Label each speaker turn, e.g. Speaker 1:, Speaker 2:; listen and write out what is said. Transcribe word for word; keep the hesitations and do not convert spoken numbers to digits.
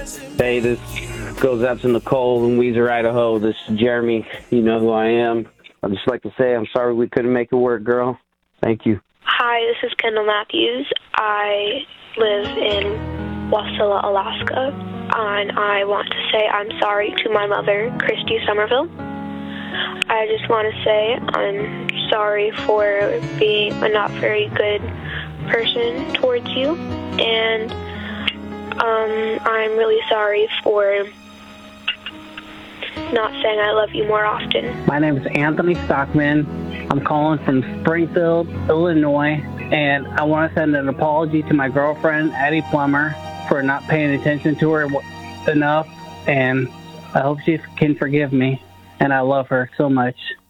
Speaker 1: Hey, this goes out to Nicole in Weezer, Idaho. This is Jeremy. You know who I am. I'd just like to say I'm sorry we couldn't make it work, girl. Thank you.
Speaker 2: Hi, this is Kendall Matthews. I live in Wasilla, Alaska, and I want to say I'm sorry to my mother, Christy Somerville. I just want to say I'm sorry for being a not very good person towards you, and um, I'm really sorry for not saying I love you more often.
Speaker 3: My name is Anthony Stockman. I'm calling from Springfield, Illinois, and I want to send an apology to my girlfriend, Addie Plummer, for not paying attention to her enough, and I hope she can forgive me, and I love her so much.